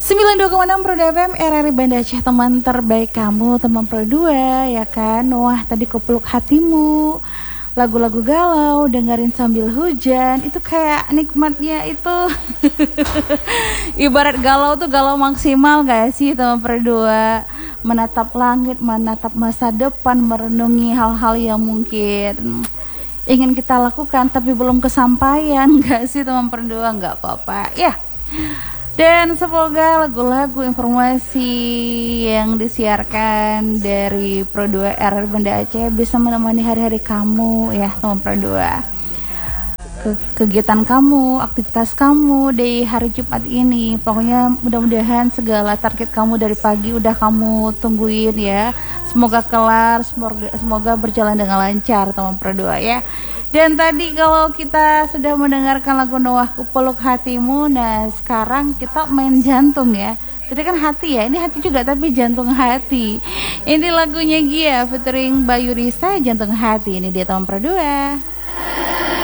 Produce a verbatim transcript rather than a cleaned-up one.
sembilan puluh dua koma enam Pro F M R R I Banda Aceh, teman terbaik kamu, teman Pro dua, ya kan. Wah, tadi Kupeluk Hatimu, lagu-lagu galau, dengerin sambil hujan, itu kayak nikmatnya itu. Ibarat galau tuh galau maksimal gak sih teman Pro dua? Menatap langit, menatap masa depan, merenungi hal-hal yang mungkin ingin kita lakukan tapi belum kesampaian, gak sih teman Pro dua? Gak apa-apa ya. Dan semoga lagu-lagu informasi yang disiarkan dari Pro dua R R I Banda Aceh bisa menemani hari-hari kamu ya teman Pro dua. Ke kegiatan kamu, aktivitas kamu di hari Jumat ini. Pokoknya mudah-mudahan segala target kamu dari pagi udah kamu tungguin ya. Semoga kelar, semoga, semoga berjalan dengan lancar teman Pro dua ya. Dan tadi kalau kita sudah mendengarkan lagu Noah Kupeluk Hatimu, nah sekarang kita main jantung ya. Tadi kan hati ya, ini hati juga tapi jantung hati. Ini lagunya Gia featuring Bayu Risa, Jantung Hati. Ini dia teman Pro dua.